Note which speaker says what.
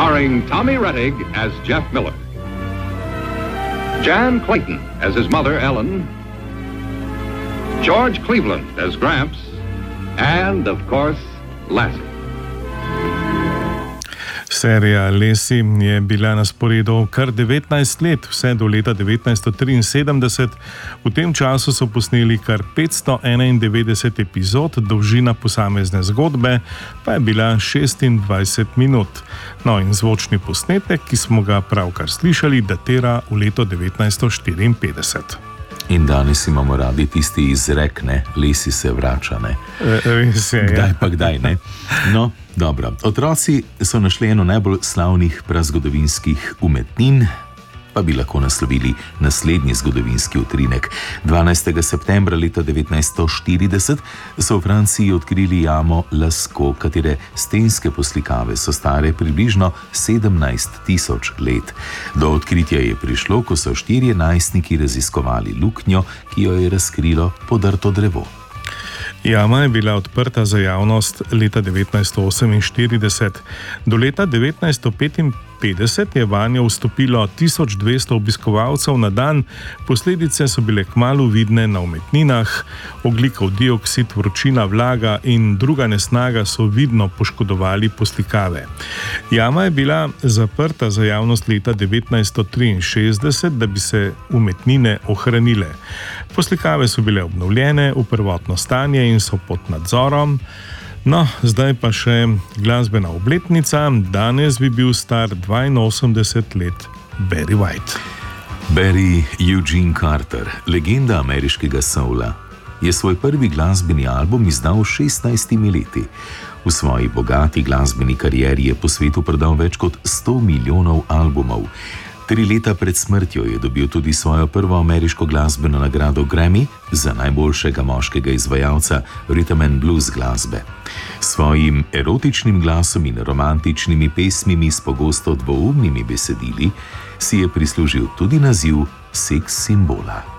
Speaker 1: starring Tommy Rettig as Jeff Miller, Jan Clayton as his mother, Ellen, George Cleveland as Gramps, and, of course, Lassie.
Speaker 2: Serija Lassie je bila na sporedu kar 19 let, vse do leta 1973. V tem času so posneli kar 591 epizod, dolžina posamezne zgodbe pa je bila 26 minut. No in zvočni posnetek, ki smo ga pravkar slišali, datira v leto 1954.
Speaker 3: In danes imamo radi tisti izrek, ne, Lassie se vrača, ne.
Speaker 2: Res je,
Speaker 3: kdaj pa kdaj, ne. No, dobro. Otroci so našli eno najbolj slavnih prazgodovinskih umetnin, pa bi lahko naslovili naslednji zgodovinski utrinek. 12. septembra leta 1940 so v Franciji odkrili jamo Lascaux, katere stenske poslikave so stare približno 17.000 let. Do odkritja je prišlo, ko so 4 najstniki raziskovali luknjo, ki jo je razkrilo podrto drevo.
Speaker 2: Jama je bila odprta za javnost leta 1948. Do leta 1955 je vanjo vstopilo 1200 obiskovalcev na dan, posledice so bile kmalu vidne na umetninah, ogljikov dioksid, vročina, vlaga in druga nesnaga so vidno poškodovali poslikave. Jama je bila zaprta za javnost leta 1963, da bi se umetnine ohranile. Poslikave so bile obnovljene v prvotno stanje in so pod nadzorom. No, zdaj pa še glasbena obletnica. Danes bi bil star 82 let Barry White.
Speaker 3: Barry Eugene Carter, legenda ameriškega soula, je svoj prvi glasbeni album izdal 16 leti. V svoji bogati glasbeni karieri je po svetu prodal več kot 100 milijonov albumov. 3 leta pred smrtjo je dobil tudi svojo prvo ameriško glasbeno nagrado Grammy za najboljšega moškega izvajalca rhythm and blues glasbe. S svojim erotičnim glasom in romantičnimi pesmimi s pogosto dvoumnimi besedili si je prislužil tudi naziv seks simbola.